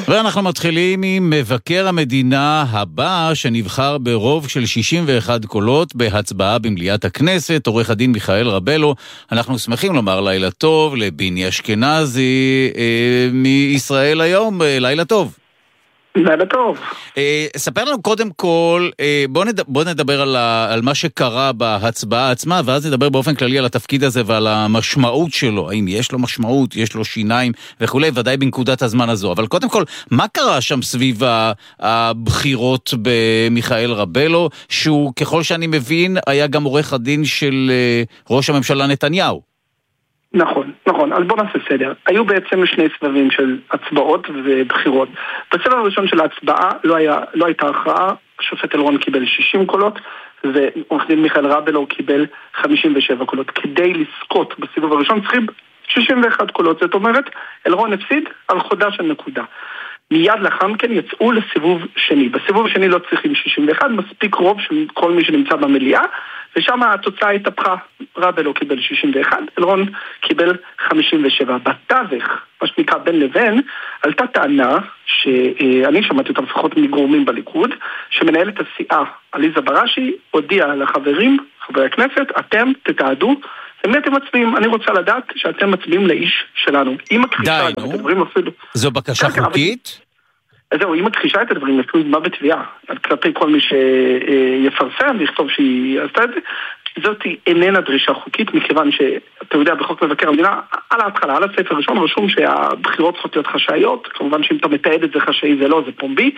ואנחנו מתחילים עם מבקר המדינה הבא שנבחר ברוב של 61 קולות בהצבעה במליאת הכנסת, עורך הדין מיכאל רבלו. אנחנו שמחים לומר לילה טוב לביני אשכנזי מישראל היום. לילה טוב. לילה טוב. ספר לנו קודם כל, בוא נדבר על מה שקרה בהצבעה עצמה, ואז נדבר באופן כללי על התפקיד הזה ועל המשמעות שלו, האם יש לו משמעות, יש לו שיניים וכו', ודאי בנקודת הזמן הזו. אבל קודם כל, מה קרה שם סביב הבחירות במיכאל רבלו, שהוא ככל שאני מבין היה גם עורך הדין של ראש הממשלה נתניהו? נכון. אז בוא נעשה סדר. היו בעצם שני סבבים של הצבעות ובחירות. בסבב הראשון של ההצבעה לא הייתה הכרעה, השופט אלרון קיבל 60 קולות, ועורך דין מיכאל רבלו קיבל 57 קולות. כדי לזכות בסיבוב הראשון צריכים 61 קולות, זאת אומרת, אלרון הפסיד על חודה של נקודה. מיד לאחר מכן יצאו לסיבוב שני. בסיבוב השני לא צריכים 61, מספיק רוב של כל מי שנמצא במליאה, ושם התוצאה התהפכה. רבלו קיבל 61, אלרון קיבל 57. בתווך, מה שנקרא בין לבין, עלתה טענה שאני שמעתי אותה לפחות מגורמים בליכוד, שמנהלת הסיעה עליזה בראשי הודיעה לחברים, חברי הכנסת, אתם תתעדו למי אתם מצביעים. אני רוצה לדעת שאתם מצביעים לאיש שלנו. די, נו. זו בקשה חוקית? זהו, היא מכחישה את הדברים, אפילו מה בתביעה, כלפי כל מי שיפרסם, לכתוב שהיא עשתה את זה. זאת איננה דרישה חוקית, מכיוון שאתה יודע, בחוק מבקר המדינה, על ההתחלה, על הספר הראשון, רשום שהבחירות צריכות להיות חשאיות, כמובן שאם אתה מתעד את זה חשאי זה לא, זה פומבי,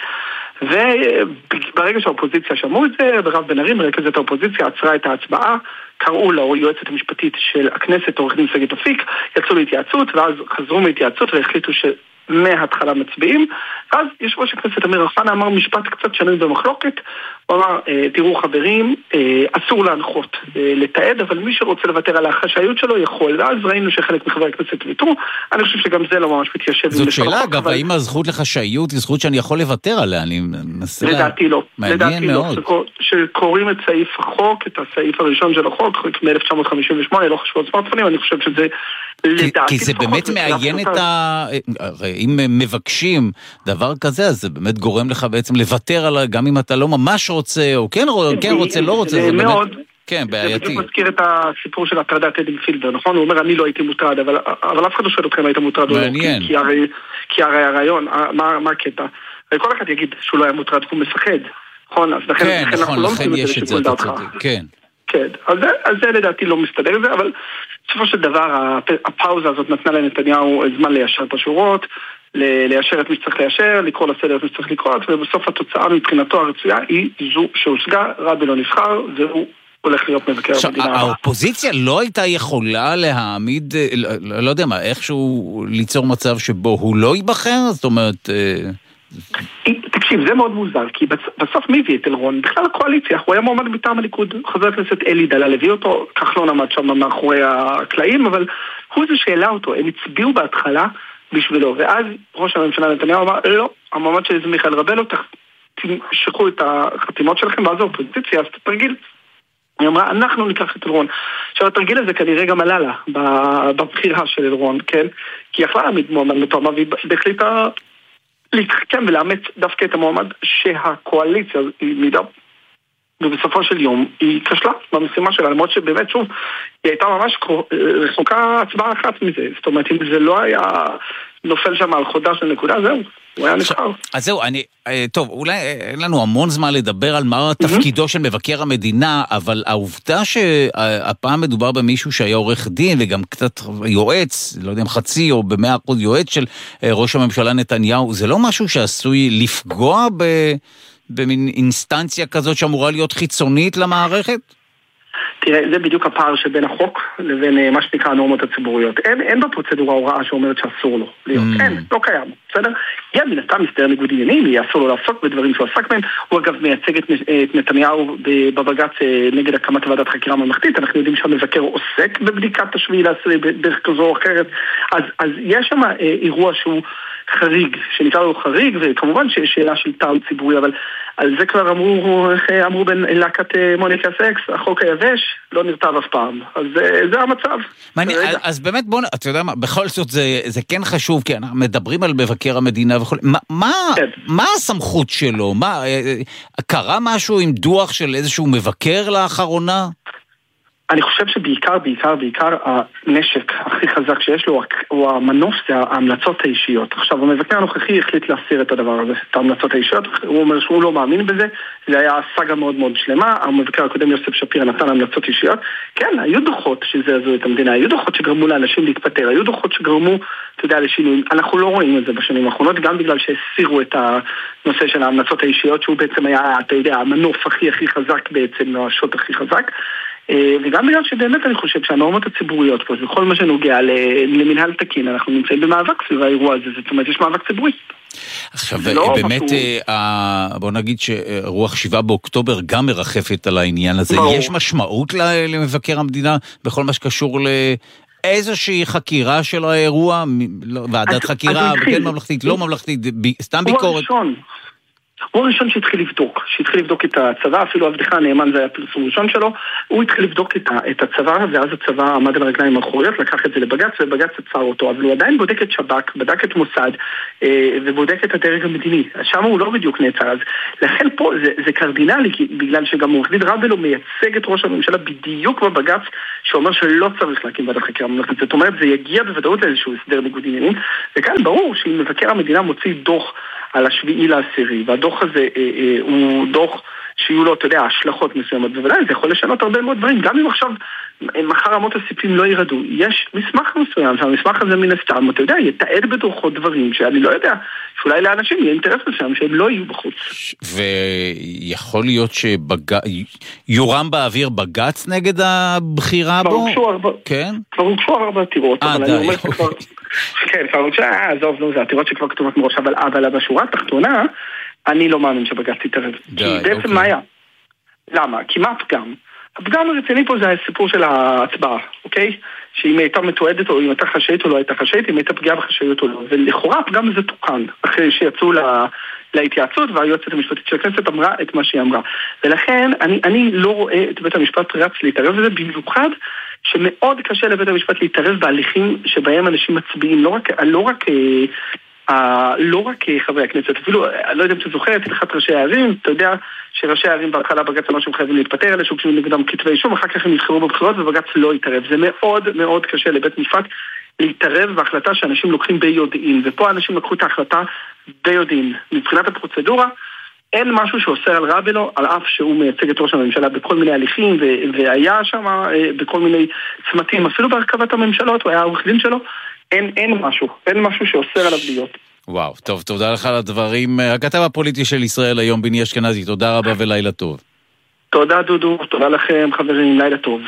וברגע שהאופוזיציה שמעו את זה, ברב בן ארי, מרכזת האופוזיציה, עצרה את ההצבעה, קראו ליועצת המשפטית של הכנסת, עורך דין שגית אפיק, יצאו להתייעצות, ואז חזרו מהתייעצות והחליטו מההתחלה מצביעים. אז יושב ראש הכנסת אמיר אוחנה אמר משפט קצת שנוי במחלוקת, הוא אמר, תראו חברים, אסור להנחות לתעד, אבל מי שרוצה לוותר על החשאיות שלו יכול. ואז ראינו שחלק מחברי הכנסת ויתרו. אני חושב שגם זה לא ממש מתיישב. זאת שאלה, אגב, האם הזכות לחשאיות היא זכות שאני יכול לוותר עליה? לדעתי לא. מעניין מאוד. שקוראים את סעיף החוק, את הסעיף הראשון של החוק, מ-1958, לא חשבו על סמארטפונים, אני חושב שזה כי זה באמת מעיין את אם מבקשים דבר כזה, אז זה באמת גורם לך בעצם לוותר על, גם אם אתה לא ממש רוצה, או כן רוצה, לא רוצה, זה מאוד, כן, בעייתי. זה בדיוק מזכיר את הסיפור של הטרדת אדם פילבר, נכון? הוא אומר, אני לא הייתי מוטרד, אבל אף אחד לא שואל אתכם היית מוטרד או לא, כי הרי הרעיון, מה הקטע? כל אחד יגיד שהוא לא היה מוטרד, הוא מפחד, נכון? אז לכן אנחנו לא עושים את זה לשיקול דעתך. כן, אז זה לדעתי לא מסתדר את זה, אבל בסופו של דבר הפאוזה הזאת נתנה לנתניהו זמן ליישר את השורות, ליישר את מי שצריך ליישר, לקרוא לסדר את מי שצריך לקרות, ובסוף התוצאה מבחינתו הרצויה היא זו שהושגה, רבלו נבחר, והוא הולך להיות מבקר המדינה. האופוזיציה לא הייתה יכולה להעמיד, לא יודע מה, איכשהו ליצור מצב שבו הוא לא ייבחר? זאת אומרת... תקשיב, זה מאוד מוזר, כי בסוף מי הביא את אלרון? בכלל הקואליציה, הוא היה מועמד מטעם הליכוד, חבר הכנסת אלי דלל הביא אותו, כחלון עמד שם מאחורי הקלעים, אבל הוא זה שאלה אותו, הם הצביעו בהתחלה בשבילו, ואז ראש הממשלה נתניהו אמר, לא, המועמד שלי זה מיכאל רבלו, תמשכו את החתימות שלכם, ואז האופוזיציה, אז תרגיל. היא אמרה, אנחנו ניקח את אלרון. עכשיו, התרגיל הזה כנראה גם עלה לה בבחירה של אלרון, כן? כי יכלה להעמיד מועמד מטעם, והיא החליטה להתחכם ולאמץ דווקא את המועמד שהקואליציה היא מידה, ובסופו של יום היא כשלה במשימה שלה, למרות שבאמת שוב היא הייתה ממש רחוקה הצבעה אחת מזה. זאת אומרת, אם זה לא היה נופל שם על חודה של נקודה, זהו, הוא היה נבחר. אז זהו, טוב, אולי אין לנו המון זמן לדבר על מה תפקידו של מבקר המדינה, אבל העובדה שהפעם מדובר במישהו שהיה עורך דין וגם קצת יועץ, לא יודע אם חצי או ב100% יועץ של ראש הממשלה נתניהו, זה לא משהו שעשוי לפגוע במין אינסטנציה כזאת שאמורה להיות חיצונית למערכת? תראה, זה בדיוק הפער שבין החוק לבין מה שנקרא הנורמות הציבוריות. אין בפרוצדורה הוראה שאומרת שאסור לו להיות. אין, לא קיים, בסדר? יהיה מן הסתם מסתר ניגוד עניינים, יהיה אסור לו לעסוק בדברים שהוא עסק בהם. הוא אגב מייצג את נתניהו בבג"ץ נגד הקמת ועדת חקירה ממלכתית. אנחנו יודעים שהמבקר עוסק בבדיקת השביעי לעשירי בדרך כזו או אחרת. אז יש שם אירוע שהוא חריג, שנקרא לו חריג, וכמובן שיש שאלה של טעם ציבורי, אבל על זה כבר אמרו בין להקת מוניקה סקס, החוק היבש לא נרטב אף פעם. אז זה המצב. אז באמת בוא, אתה יודע מה, בכל זאת זה כן חשוב, כי אנחנו מדברים על מבקר המדינה וכל... מה הסמכות שלו? קרה משהו עם דוח של איזשהו מבקר לאחרונה? אני חושב שבעיקר הנשק הכי חזק שיש לו הוא המנוף, זה ההמלצות האישיות. עכשיו, המבקר הנוכחי החליט להסיר את הדבר הזה, את ההמלצות האישיות, הוא אומר שהוא לא מאמין בזה, זה היה סגה מאוד מאוד שלמה, המבקר הקודם יוסף שפיר נתן המלצות אישיות, כן, היו דוחות שזעזעו את המדינה, היו דוחות שגרמו לאנשים להתפטר, היו דוחות שגרמו, אתה יודע, לשינויים, אנחנו לא רואים את זה בשנים האחרונות, גם בגלל שהסירו את הנושא של ההמלצות האישיות, שהוא בעצם היה, אתה יודע, המנוף הכי חזק בעצם, השוט הכי חזק, וגם בגלל שבאמת אני חושב שהנורמות הציבוריות פה, בכל מה שנוגע למנהל תקין, אנחנו נמצאים במאבק סביב האירוע הזה, זאת אומרת, יש מאבק ציבורי. עכשיו, באמת, בוא נגיד שרוח 7 באוקטובר גם מרחפת על העניין הזה. יש משמעות למבקר המדינה בכל מה שקשור לאיזושהי חקירה של האירוע, ועדת חקירה, כן ממלכתית, לא ממלכתית, סתם ביקורת? הוא הראשון שהתחיל לבדוק את הצבא, אפילו עבדך הנאמן זה היה פרסום ראשון שלו, הוא התחיל לבדוק את הצבא, ואז הצבא עמד על הרגליים האחוריות, לקח את זה לבג"ץ, ובג"ץ עצר אותו, אבל הוא עדיין בודק את שב"כ, בדק את מוסד, ובודק את הדרג המדיני, שם הוא לא בדיוק נעצר, אז לכן פה זה קרדינלי, בגלל שגם עורך דין רבלו מייצג את ראש הממשלה בדיוק בבג"ץ, שאומר שלא צריך להקים ועדת חקירה ממלכתית, זאת אומרת, זה יגיע בוודאות לאיזשהו הסדר ניגוד עניינים, וכאן ברור שאם מבקר המדינה מוציא דוח על 7/10, והדוח הזה הוא דוח שיהיו לו, אתה יודע, השלכות מסוימות, בוודאי, זה יכול לשנות הרבה מאוד דברים, גם אם עכשיו מחר אמות הסיפים לא ירדו, יש מסמך מסוים, שהמסמך הזה מן הסתם, אתה יודע, יתעד בדוחות דברים, שאני לא יודע, שאולי לאנשים יהיה אינטרס מסוים, שהם לא יהיו בחוץ. ויכול להיות שיורם באוויר בגץ נגד הבחירה בו? כבר הוגשו 4 עתירות, אבל אני אומר שכבר... כן, כבר הוגשו, עזוב, זה עתירות שכבר כתובות מראש, אבל בשורה התחתונה, אני לא מאמין שבג"ץ תתערב. כי בעצם מה היה? למה? כי מה הפגם? הפגם הרציני פה זה הסיפור של ההצבעה, אוקיי? שאם הייתה מתועדת או אם הייתה חשאית או לא הייתה חשאית, אם הייתה פגיעה בחשאיות או לא. ולכאורה הפגם הזה תוקן, אחרי שיצאו להתייעצות, והיועצת המשפטית של הכנסת אמרה את מה שהיא אמרה. ולכן אני לא רואה את בית המשפט רץ להתערב בזה, במיוחד שמאוד קשה לבית המשפט להתערב בהליכים שבהם אנשים מצביעים, לא רק חברי הכנסת, אפילו, לא יודע אם אתה זוכר, את הלכת ראשי הערים, אתה יודע שראשי הערים בהתחלה בג"ץ אמר שהם חייבים להתפטר, אלה שהוגשו נגדם כתבי אישום, אחר כך הם נבחרו בבחירות ובג"ץ לא יתערב. זה מאוד מאוד קשה לבית משפט להתערב בהחלטה שאנשים לוקחים ביודעין, ופה אנשים לקחו את ההחלטה ביודעין. מבחינת הפרוצדורה, אין משהו שאוסר על רבלו, על אף שהוא מייצג את ראש הממשלה בכל מיני הליכים, והיה שם בכל מיני צמתים, אפילו בהרכבת הממשלות, הוא היה עורך דין שלו, אין משהו שאוסר עליו להיות. וואו, טוב, תודה לך על הדברים. הכתב הפוליטי של ישראל היום, בני אשכנזי, תודה רבה ולילה טוב. תודה דודו, תודה לכם חברים, לילה טוב.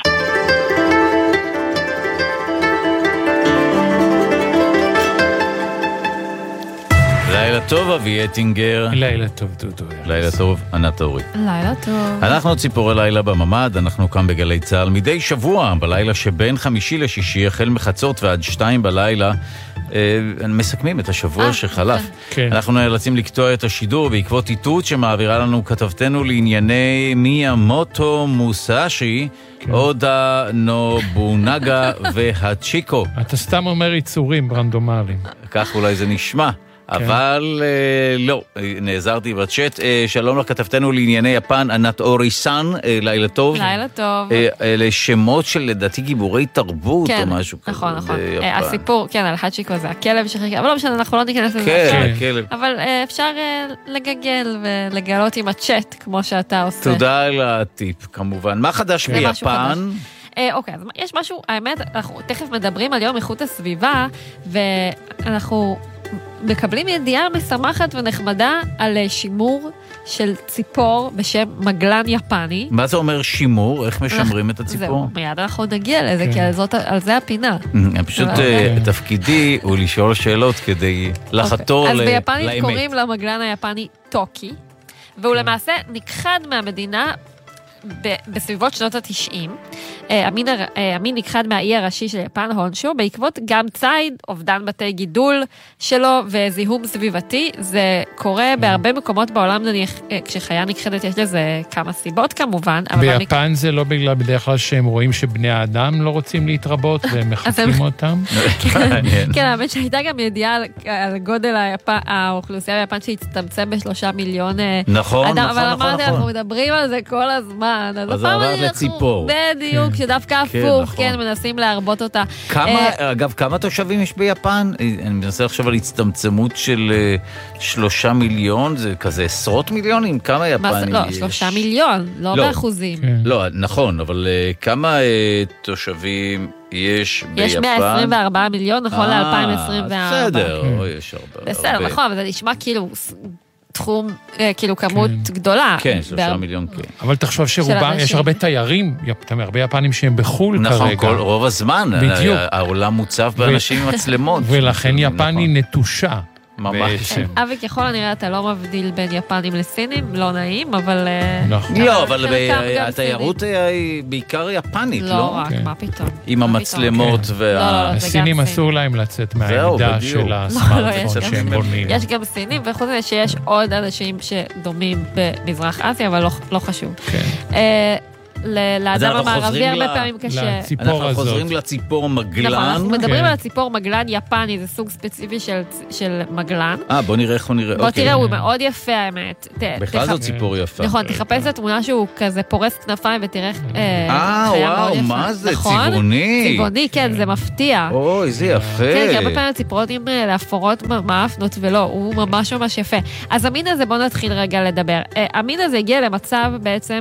לילה טוב אבי אטינגר. לילה טוב דודו. לילה טוב ענת אורי. לילה טוב. אנחנו ציפורי לילה בממד, אנחנו כאן בגלי צהל מדי שבוע, בלילה שבין 5 ל-6, החל מחצות ועד 2 בלילה, מסכמים את השבוע שחלף. כן. אנחנו נאלצים לקטוע את השידור בעקבות איתות שמעבירה לנו כתבתנו לענייני מיאמוטו מוסאשי, אודה נובונגה והצ'יקו. אתה סתם אומר יצורים רנדומליים. כך אולי זה נשמע. אבל לא, נעזרתי בצ'אט. שלום לכתבתנו לענייני יפן, ענת אורי סן, לילה טוב. לילה טוב. לשמות של לדעתי גיבורי תרבות או משהו כזה. נכון. הסיפור, כן, על הצ'יקו זה הכלב שחקר, אבל לא משנה, אנחנו לא ניכנס לזה. כן, הכלב. אבל אפשר לגגל ולגלות עם הצ'אט, כמו שאתה עושה. תודה על הטיפ, כמובן. מה חדש ביפן? אוקיי, אז יש משהו, האמת, אנחנו תכף מדברים על יום איכות הסביבה, ואנחנו מקבלים ידיעה משמחת ונחמדה על שימור של ציפור בשם מגלן יפני. מה זה אומר שימור? איך משמרים את הציפור? זהו, מיד אנחנו נגיע לזה, כי על זה הפינה. פשוט תפקידי הוא לשאול שאלות כדי לחתור לאמת. אז ביפנית קוראים למגלן היפני טוקי, והוא למעשה נכחד מהמדינה בסביבות שנות ה-90, אמין נכחד מהאי הראשי של יפן, הונשו, בעקבות גם ציד, אובדן בתי גידול שלו וזיהום סביבתי. זה קורה בהרבה מקומות בעולם, כשחיה נכחדת יש לזה כמה סיבות כמובן. ביפן זה לא בדרך כלל שהם רואים שבני האדם לא רוצים להתרבות והם מחפים אותם? כן, האמת שהייתה גם ידיעה על גודל האוכלוסייה ביפן שהצטמצם ב3 מיליון אדם, אבל אמרתי, אנחנו מדברים על זה כל הזמן, אז עברת לציפור. בדיוק, שדווקא הפוך, כן, מנסים להרבות אותה. אגב, כמה תושבים יש ביפן? אני מנסה לחשוב על הצטמצמות של 3 מיליון, זה כזה עשרות מיליונים? כמה יפנים יש? לא, 3 מיליון, לא באחוזים. לא, נכון, אבל כמה תושבים יש ביפן? יש 124 מיליון, נכון ל-2024. בסדר, יש הרבה. בסדר, נכון, אבל זה נשמע כאילו תחום, כאילו כמות גדולה. כן, 3 מיליון, כן. אבל תחשוב שרובם, יש הרבה תיירים, הרבה יפנים שהם בחול כרגע. נכון, רוב הזמן. בדיוק. העולם מוצף באנשים עם מצלמות. ולכן יפן היא נטושה. ממש. אבי, ככל הנראה אתה לא מבדיל בין יפנים לסינים, לא נעים, אבל... לא, אבל התיירות היא בעיקר יפנית, לא? לא רק, מה פתאום. עם המצלמות הסינים אסור להם לצאת מהעמדה של הסמארטפון שהם בונים. יש גם סינים, וחוץ מזה שיש עוד אנשים שדומים במזרח אסיה, אבל לא חשוב. לאדם המערבי הרבה פעמים קשה. אנחנו חוזרים לציפור מגלן. נכון, אנחנו מדברים על הציפור מגלן יפני, זה סוג ספציפי של מגלן. בוא נראה איך הוא נראה. בוא תראה, הוא מאוד יפה האמת. בכלל זו ציפור יפה. נכון, תחפש את התמונה שהוא כזה פורס כנפיים ותראה וואו, מה זה? צבעוני. צבעוני, כן, זה מפתיע. אוי, זה יפה. כן, הרבה פעמים הציפורות עם להפורות מאפנות ולא, הוא ממש ממש יפה. אז המין הזה, בוא נתחיל רגע לדבר. המין הזה הגיע למצב בעצם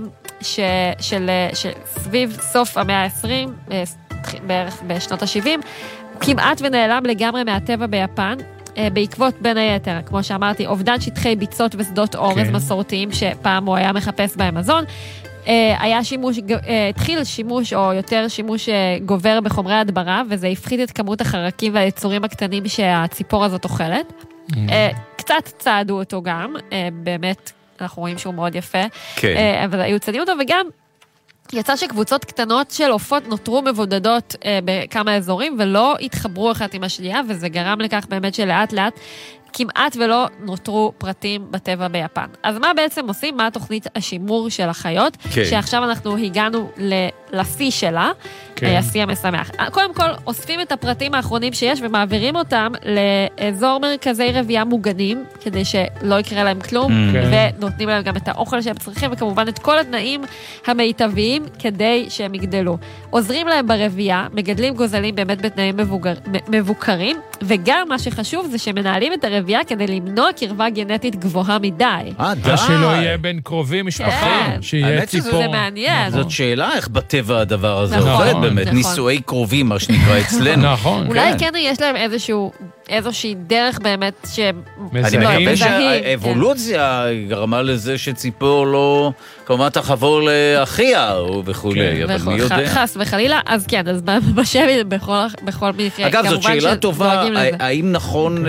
שסביב סוף המאה ה-20, בערך בשנות ה-70, כמעט ונעלם לגמרי מהטבע ביפן, בעקבות בין היתר, כמו שאמרתי, אובדן שטחי ביצות ושדות אורז מסורתיים שפעם הוא היה מחפש בהם מזון, היה שימוש, התחיל שימוש או יותר שימוש גובר בחומרי הדברה, וזה הפחית את כמות החרקים והיצורים הקטנים שהציפור הזאת אוכלת. קצת צעדו אותו גם, באמת, אנחנו רואים שהוא מאוד יפה, אבל היו צדים אותו, וגם יצא שקבוצות קטנות של עופות נותרו מבודדות בכמה אזורים, ולא התחברו אחת עם השנייה, וזה גרם לכך באמת שלאט לאט, כמעט ולא נותרו פרטים בטבע ביפן. אז מה בעצם עושים? מה תוכנית השימור של החיות? שעכשיו אנחנו הגענו לשיא שלה, השיא המשמח. קודם כל, אוספים את הפרטים האחרונים שיש ומעבירים אותם לאזור מרכזי רבייה מוגנים, כדי שלא יקרה להם כלום, ונותנים להם גם את האוכל שהם צריכים, וכמובן את כל התנאים המיטביים כדי שהם יגדלו. עוזרים להם ברבייה, מגדלים גוזלים באמת בתנאים מבוקרים, וגם מה שחשוב זה שמנהלים את הרבייה כדי למנוע קרבה גנטית גבוהה מדי. שלא יהיה בין קרובים משפחים, שיהיה ציפור. זה מעניין. זאת שאלה איך בטבע הדבר הזה עובד באמת, נישואי קרובים, מה שנקרא אצלנו. אולי כן יש להם איזושהי דרך באמת אני מקווה שהאבולוציה גרמה לזה שציפור לא, כמובן תחבור לאחיה וכולי, אבל מי יודע. חס וחלילה, אז כן, אז בשבי בכל מקרה. אגב, זאת שאלה טובה, האם נכון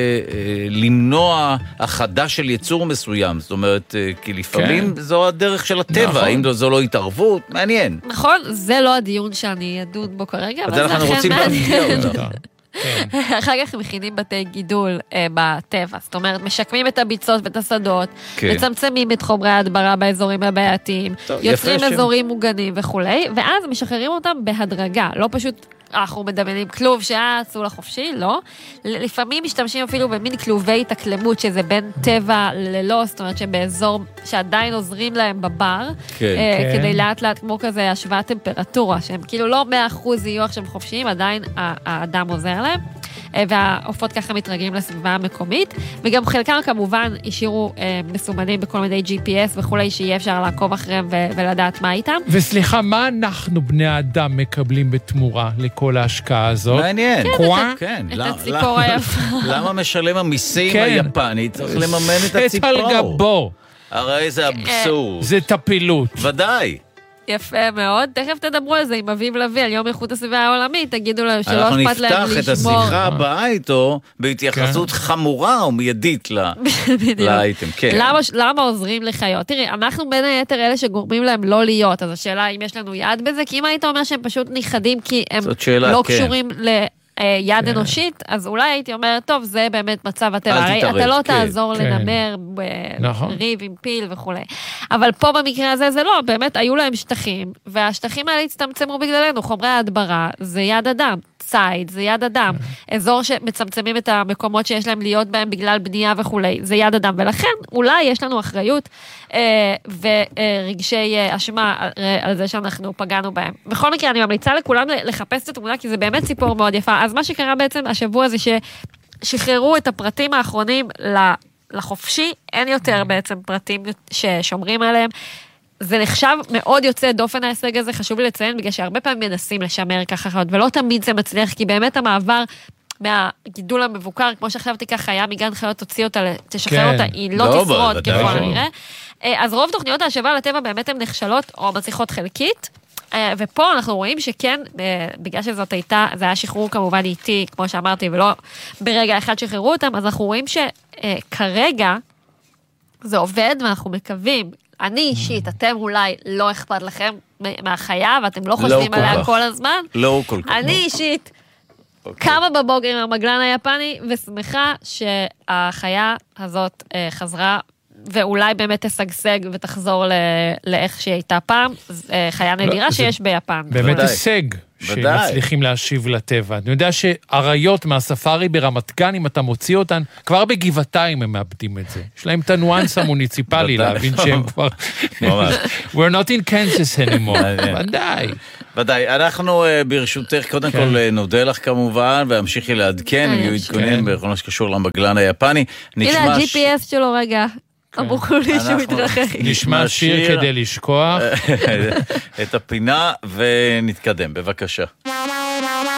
למנוע החדה של יצור מסוים? זאת אומרת, כי לפעמים זו הדרך של הטבע, האם זו לא התערבות? מעניין. נכון, זה לא הדיון שאני אדון בו כרגע, אז אנחנו רוצים להפתיע אותם. אחר כך מכינים בתי גידול בטבע, זאת אומרת, משקמים את הביצות ואת השדות, מצמצמים את חומרי ההדברה באזורים הבעייתיים, יוצרים אזורים מוגנים וכו', ואז משחררים אותם בהדרגה, לא פשוט אנחנו מדמיינים כלוב שעצו לחופשי, לא. לפעמים משתמשים אפילו במין כלובי התאקלמות, שזה בין טבע ללא, זאת אומרת שבאזור שעדיין עוזרים להם בבר, כדי לאט לאט כמו כזה השוואת טמפרטורה, שהם כאילו לא 100% יהיו עכשיו חופשיים, עדיין האדם עוזר להם, והעופות ככה מתרגלים לסביבה המקומית, וגם חלקם כמובן השאירו מסומנים בכל מיני GPS וכולי, שיהיה אפשר לעקוב אחריהם ולדעת מה איתם. וסליחה, מה אנחנו בני האדם מקבלים בתמורה לכל ההשקעה הזאת? מעניין. כן, את הציפור היפה. למה משלם המיסים היפני צריך לממן את הציפור? על גבו. הרי זה אבסורד. זה טפילות. ודאי. יפה מאוד. תכף תדברו על זה עם אביב לוי, על יום איכות הסביבה העולמית, תגידו להם שלא אכפת להם לשמור. אנחנו נפתח את השיחה הבאה איתו בהתייחסות חמורה או מיידית לאייטם. למה עוזרים לחיות? תראי, אנחנו בין היתר אלה שגורמים להם לא להיות, אז השאלה אם יש לנו יד בזה, כי אם היית אומר שהם פשוט נכחדים כי הם לא קשורים יד אנושית, אז אולי הייתי אומרת, טוב, זה באמת מצב הטבע, הרי אתה לא תעזור לנמר בריב עם פיל וכו'. אבל פה במקרה הזה זה לא, באמת היו להם שטחים, והשטחים האלה הצטמצמו בגללנו, חומרי ההדברה, זה יד אדם, ציד, זה יד אדם, אזור שמצמצמים את המקומות שיש להם להיות בהם בגלל בנייה וכו', זה יד אדם, ולכן אולי יש לנו אחריות ורגשי אשמה על זה שאנחנו פגענו בהם. בכל מקרה, אני ממליצה לכולם לחפש את התמונה, כי זה באמת סיפור מאוד יפה. אז מה שקרה בעצם השבוע זה ששחררו את הפרטים האחרונים לחופשי, אין יותר בעצם פרטים ששומרים עליהם. זה נחשב מאוד יוצא דופן ההישג הזה, חשוב לי לציין, בגלל שהרבה פעמים מנסים לשמר ככה חיות, ולא תמיד זה מצליח, כי באמת המעבר מהגידול המבוקר, כמו שעכשיו תיקח חיה מגן חיות, תוציא אותה, תשחרר אותה, היא לא תשרוד ככל הנראה. אז רוב תוכניות ההשבה לטבע באמת הן נכשלות או מצליחות חלקית, ופה אנחנו רואים שכן, בגלל שזאת הייתה, זה היה שחרור כמובן איטי, כמו שאמרתי, ולא ברגע אחד שחררו אותם, אז אנחנו רואים שכרגע זה עובד, ואנחנו מקווים, אני אישית, אתם אולי לא אכפת לכם מהחיה, ואתם לא חושבים עליה כל הזמן. לא כל כך. אני אישית קמה בבוקר עם המגלן היפני, ושמחה שהחיה הזאת חזרה, ואולי באמת תשגשג ותחזור לאיך שהיא הייתה פעם, חיה נדירה שיש ביפן. באמת הישג שמצליחים להשיב לטבע. אני יודע שאריות מהספארי ברמת גן, אם אתה מוציא אותן, כבר בגבעתיים הם מאבדים את זה. יש להם את הניואנס המוניציפלי להבין שהם כבר... We're not in Kansas anymore. ודאי. ודאי. אנחנו ברשותך, קודם כל נודה לך כמובן, והמשיכי לעדכן, אם יהיו עדכונים בכל מה שקשור למגלן היפני. הנה ה-GPS שלו רגע. אמרו לי שהוא יתרחק. נשמע שיר כדי לשכוח. את הפינה ונתקדם, בבקשה.